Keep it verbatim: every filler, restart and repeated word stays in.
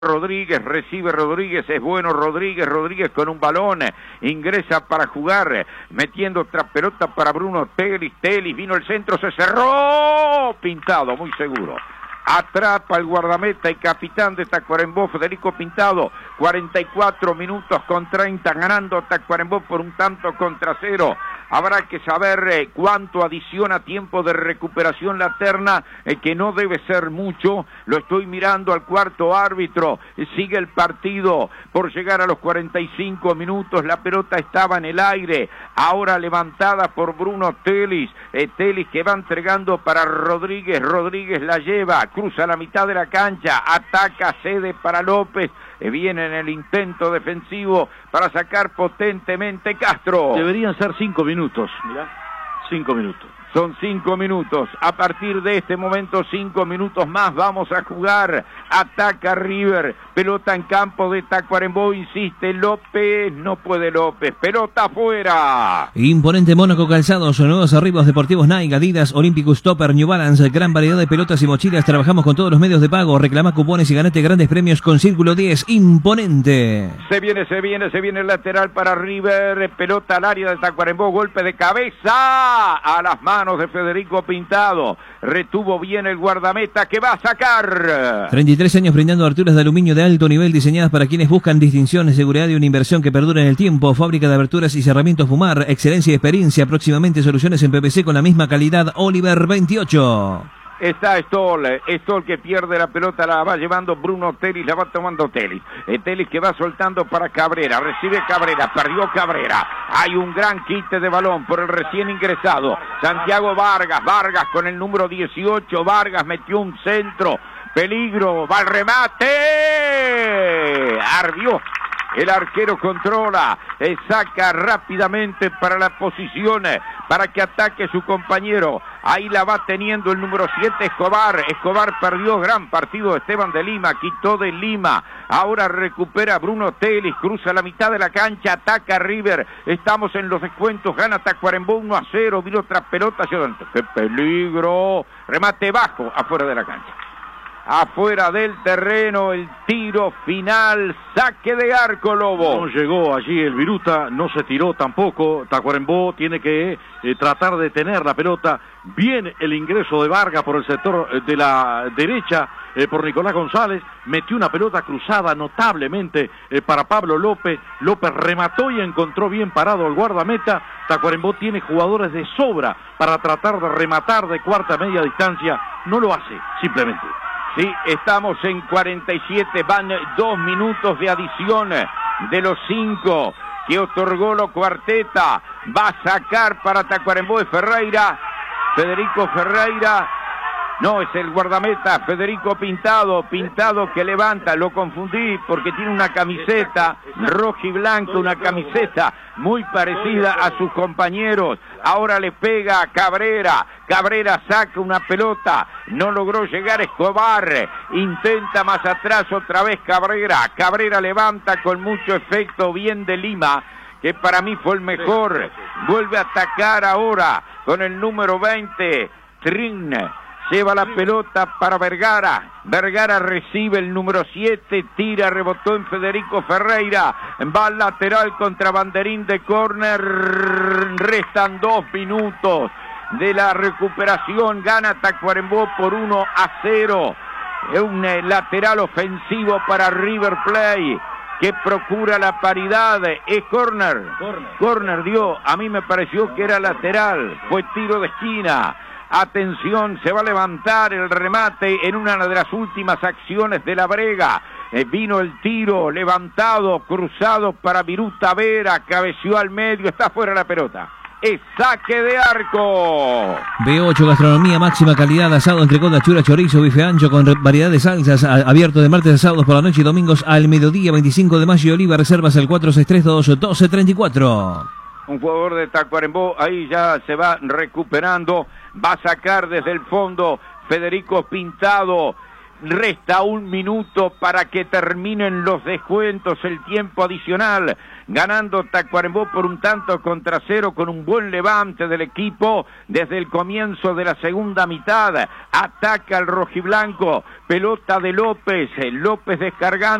Rodríguez, recibe Rodríguez, es bueno Rodríguez, Rodríguez con un balón, ingresa para jugar, metiendo otra pelota para Bruno Telis, Telis, vino el centro, se cerró, Pintado, muy seguro. Atrapa el guardameta y capitán de Tacuarembó, Federico Pintado, cuarenta y cuatro minutos con treinta, ganando Tacuarembó por un tanto contra cero. Habrá que saber eh, cuánto adiciona tiempo de recuperación la terna, eh, que no debe ser mucho. Lo estoy mirando al cuarto árbitro, eh, sigue el partido por llegar a los cuarenta y cinco minutos, la pelota estaba en el aire, ahora levantada por Bruno Telis, eh, Telis que va entregando para Rodríguez, Rodríguez la lleva, cruza la mitad de la cancha, ataca, cede para López, eh, viene en el intento defensivo para sacar potentemente Castro. Deberían ser cinco minutos. Mirá, cinco minutos. Son cinco minutos. A partir de este momento, cinco minutos más. Vamos a jugar. Ataca River. Pelota en campo de Tacuarembó. Insiste López. No puede López. Pelota afuera. Imponente Mónaco Calzados. Nuevos arribos deportivos Nike, Adidas, Olympicus, Topper, New Balance. Gran variedad de pelotas y mochilas. Trabajamos con todos los medios de pago. Reclama cupones y ganate grandes premios con Círculo diez. Imponente. Se viene, se viene, se viene el lateral para River. Pelota al área de Tacuarembó. Golpe de cabeza a las manos de Federico Pintado, retuvo bien el guardameta que va a sacar. treinta y tres años brindando aberturas de aluminio de alto nivel diseñadas para quienes buscan distinción, seguridad y una inversión que perdure en el tiempo. Fábrica de aberturas y cerramientos Fumar, excelencia y experiencia, próximamente soluciones en P V C con la misma calidad. Oliver veintiocho. Está Stoll, Stoll que pierde la pelota, la va llevando Bruno Telis, la va tomando Telis. Eh, Telis que va soltando para Cabrera, recibe Cabrera, perdió Cabrera. Hay un gran quite de balón por el recién ingresado Santiago Vargas, Vargas con el número dieciocho, Vargas metió un centro, peligro, va al remate, ardió. El arquero controla, eh, saca rápidamente para la posición, eh, para que ataque su compañero. Ahí la va teniendo el número siete, Escobar. Escobar perdió gran partido de Esteban de Lima, quitó de Lima. Ahora recupera Bruno Telis, cruza la mitad de la cancha, ataca River. Estamos en los descuentos, gana Tacuarembó uno a cero. Vino otra pelota, ¡qué peligro! Remate bajo, afuera de la cancha. Afuera del terreno, el tiro final, saque de arco, Lobo. No llegó allí el Viruta, no se tiró tampoco. Tacuarembó tiene que eh, tratar de tener la pelota. Bien el ingreso de Vargas por el sector eh, de la derecha, eh, por Nicolás González. Metió una pelota cruzada notablemente eh, para Pablo López. López remató y encontró bien parado el guardameta. Tacuarembó tiene jugadores de sobra para tratar de rematar de cuarta a media distancia. No lo hace, simplemente. Sí, estamos en cuarenta y siete, van dos minutos de adición de los cinco que otorgó lo Cuarteta. Va a sacar para Tacuarembó de Ferreira, Federico Ferreira, no, es el guardameta, Federico Pintado, Pintado que levanta, lo confundí porque tiene una camiseta roja y blanca, una camiseta muy parecida a sus compañeros. Ahora le pega a Cabrera, Cabrera saca una pelota, no logró llegar Escobar, intenta más atrás otra vez Cabrera, Cabrera levanta con mucho efecto, bien de Lima, que para mí fue el mejor, vuelve a atacar ahora con el número veinte, Trin. Lleva la pelota para Vergara. Vergara recibe el número siete. Tira, rebotó en Federico Ferreira. Va al lateral contra banderín de córner. Restan dos minutos de la recuperación. Gana Tacuarembó por uno a cero. Es un eh, lateral ofensivo para River Plate, que procura la paridad. Es córner. Córner dio. A mí me pareció que era lateral. Fue tiro de esquina. Atención, se va a levantar el remate en una de las últimas acciones de la Brega. Eh, vino el tiro, levantado, cruzado para Viruta Vera, cabeció al medio, está fuera la pelota. Es saque de arco. B ocho Gastronomía, máxima calidad, asado, entrecot, chura, chorizo, bife ancho con variedad de salsas, a, abierto de martes a sábados por la noche y domingos al mediodía, veinticinco de mayo, Oliva, reservas el cuatro seis tres dos uno dos tres cuatro. Un jugador de Tacuarembó, ahí ya se va recuperando, va a sacar desde el fondo Federico Pintado, Resta un minuto para que terminen los descuentos, el tiempo adicional. Ganando Tacuarembó por un tanto contra cero con un buen levante del equipo desde el comienzo de la segunda mitad. Ataca el rojiblanco, pelota de López, López descargando.